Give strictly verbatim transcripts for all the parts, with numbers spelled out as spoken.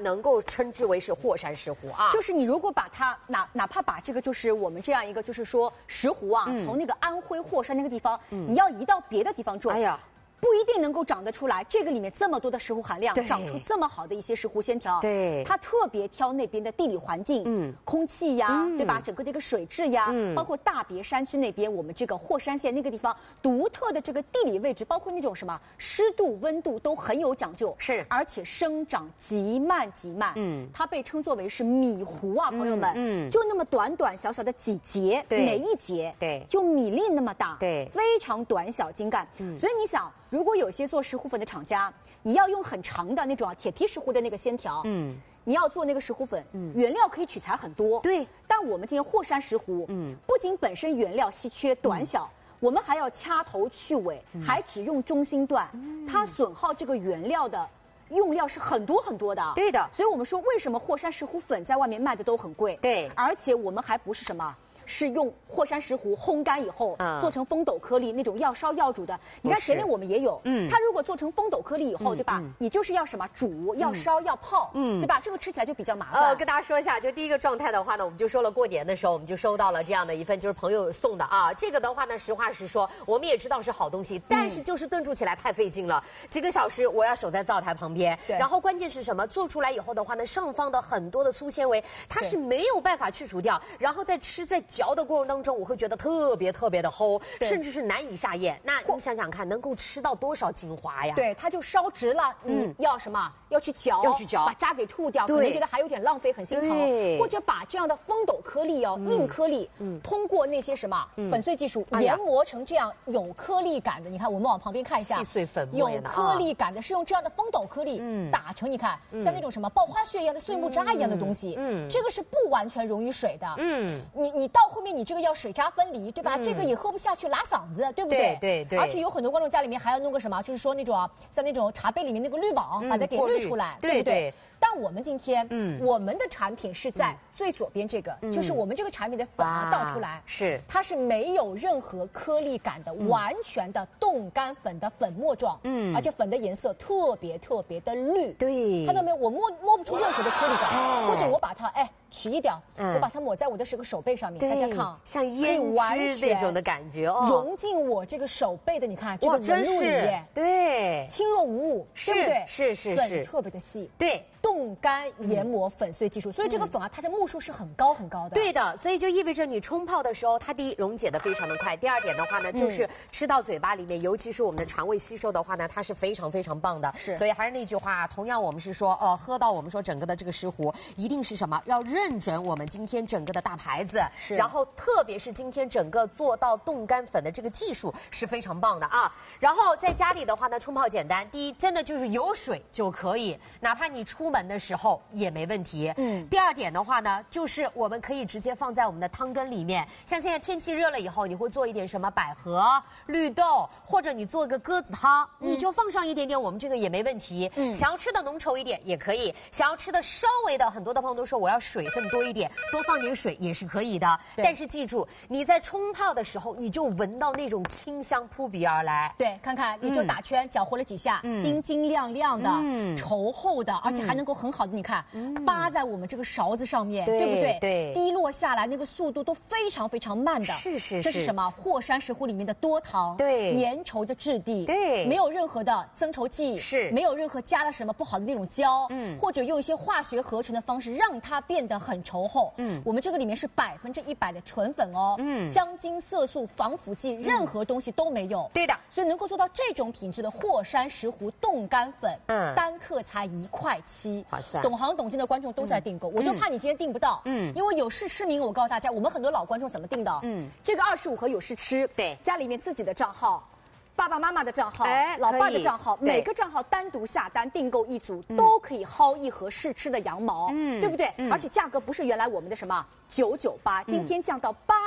能够称之为是霍山石斛啊。 就是你如果把它哪哪怕把这个就是我们这样一个就是说石斛啊，嗯、从那个安徽霍山那个地方，嗯、你要移到别的地方种，哎呀。 不一定能够长得出来，这个里面这么多的石斛含量，长出这么好的一些石斛线条。 对， 它特别挑那边的地理环境，嗯，空气呀，嗯、对吧？整个这个水质呀，嗯，包括大别山区那边，我们这个霍山县那个地方独特的这个地理位置，包括那种什么湿度、温度都很有讲究， 是， 而且生长极慢极慢，嗯，它被称作为是米斛啊，朋友们，嗯，就那么短短小小的几节， 对， 每一节， 对， 就米粒那么大， 对， 非常短小精干，嗯，所以你想。 如果有些做石斛粉的厂家，你要用很长的那种铁皮石斛的那个线条，嗯，你要做那个石斛粉，嗯，原料可以取材很多， 对。 但我们今天霍山石斛，嗯，不仅本身原料稀缺短小，嗯、我们还要掐头去尾，嗯、还只用中心段，嗯、它损耗这个原料的。 用料是很多很多的， 对的， 所以我们说为什么霍山石斛粉在外面卖的都很贵？ 对， 而且我们还不是什么。 是用霍山石斛烘干以后，嗯、做成风斗颗粒那种要烧要煮的。你看前面我们也有，嗯，它如果做成风斗颗粒以后，嗯、对吧？嗯、你就是要什么煮，要烧，要泡，嗯，对吧？这个吃起来就比较麻烦。 呃，跟大家说一下，就第一个状态的话呢，我们就说了，过年的时候我们就收到了这样的一份，就是朋友送的啊。这个的话呢，实话实说，我们也知道是好东西，但是就是炖煮起来太费劲了，嗯、几个小时我要守在灶台旁边，然后关键是什么？做出来以后的话呢，上方的很多的粗纤维它是没有办法去除掉，然后在吃在嚼的过程当中。 我会觉得特别特别的齁，甚至是难以下咽。那你想想看，能够吃到多少精华呀？ 对，它就烧直了。嗯，要什么？要去嚼， 要去嚼， 把渣给吐掉。可能觉得还有点浪费，很心疼。或者把这样的风斗颗粒哦，硬颗粒，嗯，通过那些什么粉碎技术研磨成这样有颗粒感的。你看，我们往旁边看一下， 细碎粉末有颗粒感的，是用这样的风斗颗粒打成，你看像那种什么爆花屑一样的碎木渣一样的东西。嗯，这个是不完全溶于水的。嗯，你你到后面你这个要。 水渣分离，对吧？嗯、这个也喝不下去，拉嗓子，对不对？ 对对对。 而且有很多观众家里面还要弄个什么，就是说那种像那种茶杯里面那个滤网，嗯、把它给滤出来， 对不对？对但我们今天，嗯，我们的产品是在最左边这个，嗯、就是我们这个产品的粉啊倒出来， 是它是没有任何颗粒感的，嗯、完全的冻干粉的粉末状，嗯，而且粉的颜色特别特别的绿， 对， 看到没有？我摸摸不出任何的颗粒感，哎、或者我把它哎。 取一点，嗯、我把它抹在我的这个手背上面，大家看， 像胭脂那种的感觉哦， 融进我这个手背的，你看这个纹路里面， 对， 轻若无物，对不对？ 是是是， 粉特别的细， 对。 冻干研磨粉碎技术，所以这个粉啊，它的目数是很高很高的。 对的，所以就意味着你冲泡的时候，它第一溶解的非常的快，第二点的话呢，就是吃到嘴巴里面，尤其是我们的肠胃吸收的话呢，它是非常非常棒的。 是， 所以还是那句话，同样我们是说，呃，喝到我们说整个的这个石斛，一定是什么？要认准我们今天整个的大牌子， 是， 然后特别是今天整个做到冻干粉的这个技术是非常棒的啊。然后在家里的话呢，冲泡简单，第一真的就是有水就可以，哪怕你出门的时候。 也没问题。嗯，第二点的话呢，就是我们可以直接放在我们的汤羹里面。像现在天气热了以后，你会做一点什么百合、绿豆，或者你做个鸽子汤，嗯、你就放上一点点，我们这个也没问题。嗯，想要吃的浓稠一点也可以，想要吃的稍微的，很多的朋友都说我要水分多一点，多放点水也是可以的。但是记住，你在冲泡的时候，你就闻到那种清香扑鼻而来。 对，看看你就打圈，搅和了几下，嗯、晶晶亮亮的，嗯、稠厚的，而且还能够很好的。 你看，扒在我们这个勺子上面， 对不对？ 对， 滴落下来那个速度都非常非常慢的。 是是是。 这是什么？霍山石斛里面的多糖， 对， 粘稠的质地， 对， 没有任何的增稠剂， 是， 没有任何加了什么不好的那种胶，嗯，或者用一些化学合成的方式让它变得很稠厚。嗯，我们这个里面是百分之一百的纯粉哦，嗯，香精、色素、防腐剂，任何东西都没有。 对的， 所以能够做到这种品质的霍山石斛冻干粉，嗯，单克才一块七， 划算。 懂行懂经的观众都在订购，我就怕你今天订不到，嗯，因为有事吃名，我告诉大家，我们很多老观众怎么订的，嗯，这个二十五盒有事吃， 对， 家里面自己的账号。 爸爸妈妈的账号，哎，老爸的账号，每个账号单独下单订购一组，嗯、都可以薅一盒试吃的羊毛，嗯，对不对？嗯、而且价格不是原来我们的什么九九八，今天降到八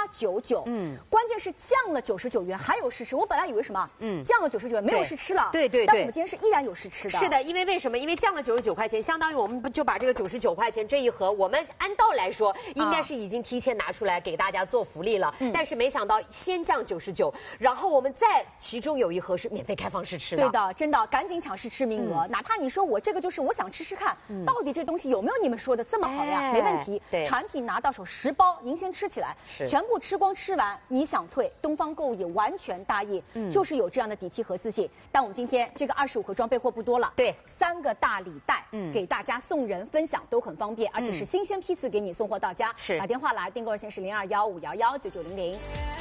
九九。嗯，关键是降了九十九元，还有试吃。我本来以为什么，嗯，降了九十九元没有试吃了， 对对对， 但我们今天是依然有试吃的。 是的，因为为什么？因为降了九十九块钱，相当于我们就把这个九十九块钱这一盒，我们按道来说应该是已经提前拿出来给大家做福利了，嗯、但是没想到先降九十九，然后我们再其中有一盒是免费开放试吃的。 对的，真的，赶紧抢试吃名额，嗯、哪怕你说我这个就是我想吃吃看，嗯、到底这东西有没有你们说的这么好呀？哎、没问题，产品拿到手十包，您先吃起来，全部吃光吃完，你想退，东方购物也完全答应，嗯、就是有这样的底气和自信。但我们今天这个二十五盒装备货不多了， 对， 三个大礼袋，嗯，给大家送人分享都很方便，而且是新鲜批次给你送货到家。 是， 打电话来，订购热线是零二幺五幺幺九九零零。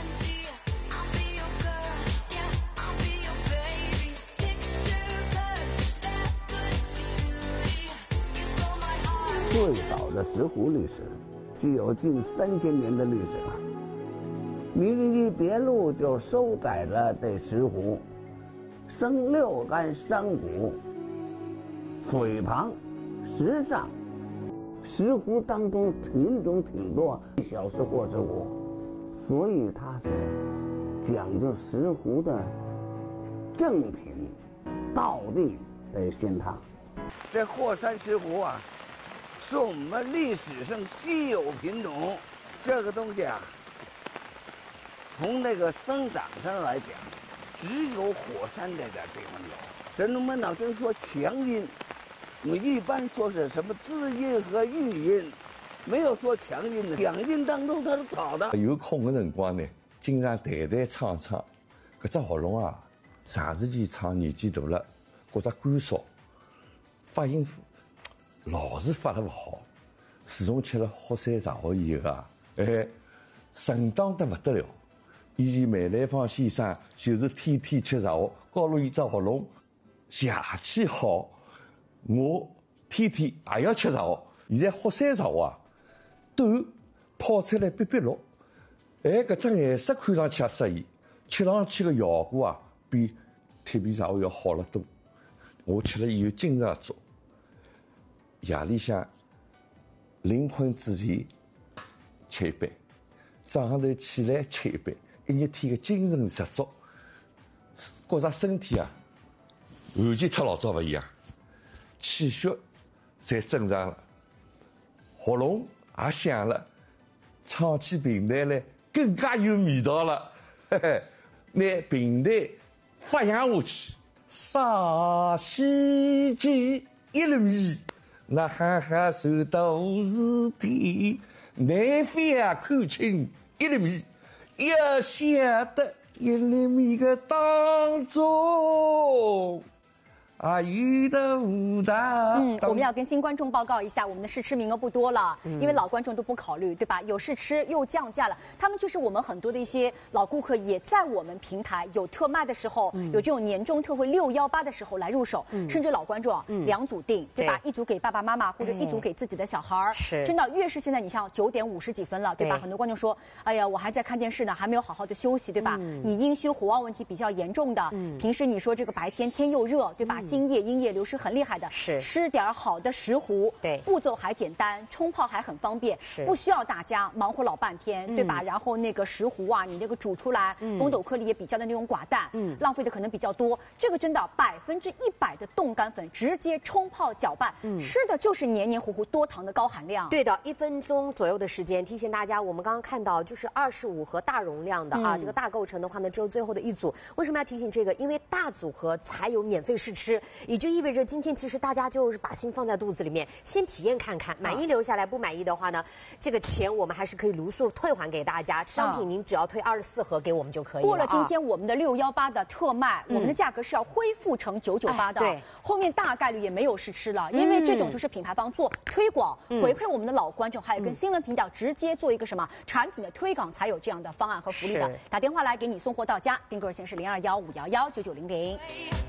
最早的石斛历史，具有近三千年的历史了。名医别录就收载了这石斛，生六干山谷，水旁，石上。石斛当中品种挺多，小石或石斛，所以它是讲究石斛的正品，道地得先烫。这霍山石斛啊，是我们历史上稀有品种。这个东西啊，从那个生长上来讲，只有火山这点地方有。这龙门岛就说强阴，我们一般说是什么滋阴和育阴，没有说强阴的。强阴当中它是搞的。 有空的辰光呢，经常弹弹唱唱。搿只喉咙啊，长时间唱年纪大了，觉着干燥，发音老是发得不好。自从吃了霍山茶学以后啊，哎，顺当得不得了。以前梅兰芳先生就是天天吃茶学，搞了一只喉咙，邪气好。我天天也要吃茶学。现在霍山茶学啊，短泡出来碧碧绿，哎，搿只颜色看上去也适宜，吃上去个效果啊，比铁皮茶学要好得多。我吃了以后经常做，夜里向临困之前吃一杯，早上头起来吃一杯，一日天个精神十足，觉着身体啊，完全和老早不一样，气血侪正常了，喉咙也响了，唱起平台来更加有味道了。嘿嘿，拿平台发扬下去，沙溪涧一路米，那喊喊受到事体，南飞啊看清一粒米，要晓得一粒米个当中。啊，有的武大。 嗯，我们要跟新观众报告一下，我们的试吃名额不多了，嗯、因为老观众都不考虑，对吧？有试吃又降价了，他们就是我们很多的一些老顾客，也在我们平台有特卖的时候，嗯、有这种年终特惠六幺八的时候来入手，嗯、甚至老观众、嗯、两组订，对吧？对，一组给爸爸妈妈或者一组给自己的小孩儿。是，真的，越是现在你像九点五十几分了，对吧？对，很多观众说，哎呀，我还在看电视呢，还没有好好的休息，对吧？嗯、你阴虚火旺问题比较严重的，嗯、平时你说这个白天天又热，对吧？嗯、津液、阴液流失很厉害的，是吃点好的石斛，对，步骤还简单，冲泡还很方便，是不需要大家忙活老半天，嗯、对吧？然后那个石斛啊，你那个煮出来，嗯、风斗颗粒也比较的那种寡淡，嗯，浪费的可能比较多。这个真的百分之一百的冻干粉，直接冲泡搅拌，嗯，吃的就是黏黏糊糊、多糖的高含量。 对的，一分钟左右的时间，提醒大家，我们刚刚看到就是二十五盒大容量的啊，嗯、这个大构成的话呢，只有最后的一组。为什么要提醒这个？因为大组合才有免费试吃。也就意味着今天其实大家就是把心放在肚子里面，先体验看看，满意留下来，不满意的话呢，这个钱我们还是可以如数退还给大家。商品您只要退二十四盒给我们就可以了。 过了今天我们的六幺八的特卖，我们的价格是要恢复成九九八的。对，后面大概率也没有试吃了，因为这种就是品牌方做推广，回馈我们的老观众，还有跟新闻频道直接做一个什么产品的推广，才有这样的方案和福利的。打电话来给你送货到家，订购热线是零二幺五幺幺九九零零。